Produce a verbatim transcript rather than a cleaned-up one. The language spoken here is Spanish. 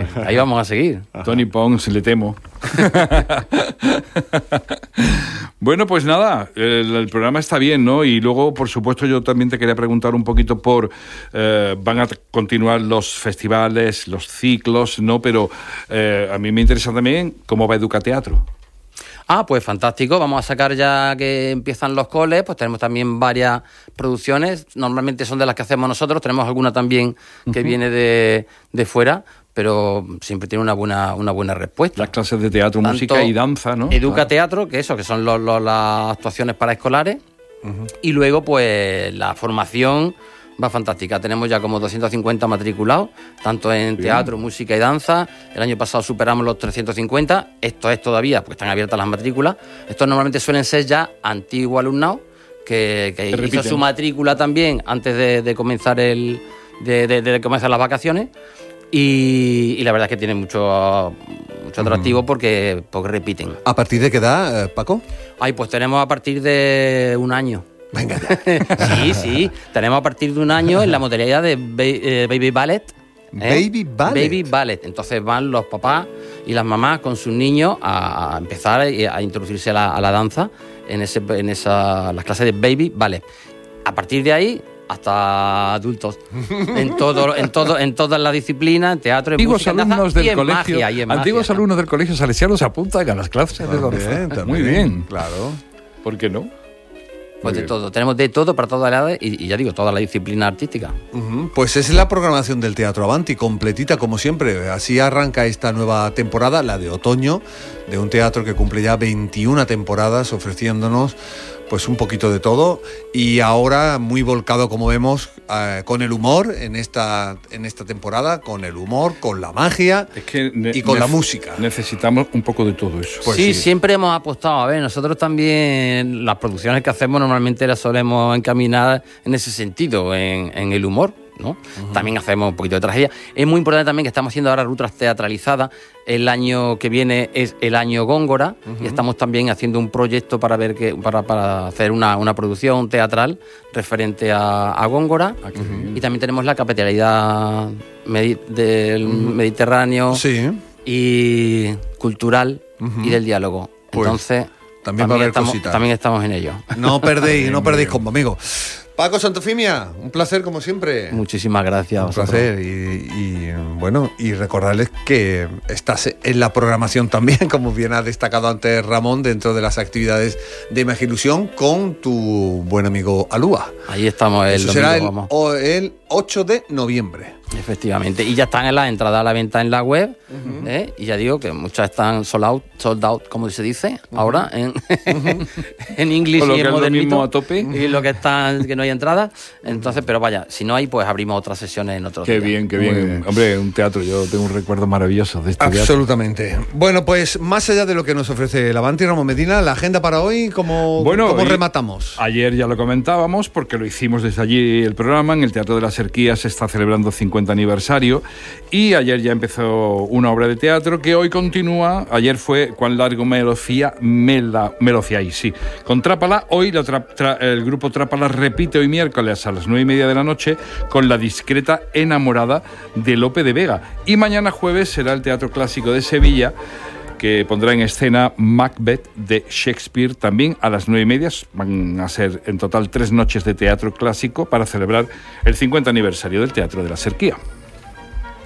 ahí vamos a seguir. Tony Pons, le temo. Bueno, pues nada, el, el programa está bien, ¿no? Y luego, por supuesto, yo también te quería preguntar un poquito por... Eh, van a continuar los festivales, los ciclos, ¿no? Pero eh, a mí me interesa también cómo va Educateatro. Ah, pues fantástico. Vamos a sacar ya que empiezan los coles, pues tenemos también varias producciones. Normalmente son de las que hacemos nosotros, tenemos alguna también que uh-huh. viene de, de fuera, pero siempre tiene una buena una buena respuesta. Las clases de teatro, tanto música y danza, ¿no? Educateatro, que eso, que son los, los, las actuaciones paraescolares, uh-huh. y luego pues la formación va fantástica. Tenemos ya como doscientos cincuenta matriculados, tanto en Bien. teatro, música y danza. El año pasado superamos los trescientos cincuenta. Esto es todavía, porque están abiertas las matrículas. Estos normalmente suelen ser ya antiguos alumnados que, que hizo repiten. su matrícula también antes de, de comenzar el de, de, de comenzar las vacaciones. Y, y la verdad es que tiene mucho, mucho atractivo uh-huh. porque, porque repiten. ¿A partir de qué edad, eh, Paco? Ay, pues tenemos a partir de un año. Venga. Sí, sí. Tenemos a partir de un año en la modalidad de ba- eh, Baby Ballet. ¿eh? Baby Ballet. Baby Ballet. Entonces van los papás y las mamás con sus niños a, a empezar a, a introducirse a la, a la danza en ese en esa las clases de Baby Ballet. A partir de ahí hasta adultos en todo en todo en todas las disciplinas, en teatro, en antiguos música, alumnos en danza, del y en colegio magia, y en antiguos magia, alumnos del colegio salesiano se apuntan a las clases de danza. Muy bien, claro. ¿Por qué no? Pues de todo, tenemos de todo para todas las edades y, y ya digo, toda la disciplina artística. Uh-huh. Pues esa es la programación del Teatro Avanti, completita como siempre. Así arranca esta nueva temporada, la de otoño, de un teatro que cumple ya veintiuna temporadas ofreciéndonos pues un poquito de todo, y ahora muy volcado, como vemos, eh, con el humor en esta en esta temporada, con el humor, con la magia es que ne- y con ne- la música. Necesitamos un poco de todo eso. Pues sí, sí, siempre hemos apostado. A ver, nosotros también, las producciones que hacemos normalmente las solemos encaminar en ese sentido, en, en el humor, ¿no? Uh-huh. También hacemos un poquito de tragedia. Es muy importante también que estamos haciendo ahora rutas teatralizadas. El año que viene es el año Góngora, uh-huh. y estamos también haciendo un proyecto para ver que para, para hacer una, una producción teatral referente a, a Góngora. Uh-huh. Y también tenemos la capitalidad medi- del uh-huh. Mediterráneo, sí. y cultural, uh-huh. y del diálogo. Pues entonces también, va a haber estamos, cositas. También estamos en ello. No perdéis, no perdéis como amigo. Paco Santofimia, un placer como siempre. Muchísimas gracias. Un placer. Y, y bueno, y recordarles que estás en la programación también, como bien ha destacado antes Ramón, dentro de las actividades de Imagilusión con tu buen amigo Alúa. Ahí estamos el Eso domingo, será el, vamos. o el ocho de noviembre. Efectivamente, y ya están en la entrada a la venta en la web, uh-huh. ¿eh? Y ya digo que muchas están sold out, sold out, como se dice uh-huh. ahora en uh-huh. en inglés y en modernito, a tope. Y lo que está que no hay entrada. Entonces, pero vaya, si no hay, pues abrimos otras sesiones en otros Qué días. bien, qué bien. bien. Hombre, un teatro, yo tengo un recuerdo maravilloso de este Absolutamente. teatro. Bueno, pues más allá de lo que nos ofrece el Avanti, Ramón Medina, la agenda para hoy, ¿cómo, bueno, ¿cómo rematamos? Ayer ya lo comentábamos, porque lo hicimos desde allí el programa. En el Teatro de la Serquía se está celebrando cincuenta aniversario, y ayer ya empezó una obra de teatro que hoy continúa. Ayer fue Cuán largo me lo fía, me, la, me lo fiáis, sí. Con Trápala, hoy la tra, tra, el grupo Trápala repite hoy miércoles a las nueve y media de la noche con La discreta enamorada de Lope de Vega. Y mañana jueves será el Teatro Clásico de Sevilla, que pondrá en escena Macbeth de Shakespeare también a las nueve y media. Van a ser en total tres noches de teatro clásico para celebrar el cincuenta aniversario del Teatro de la Serquía.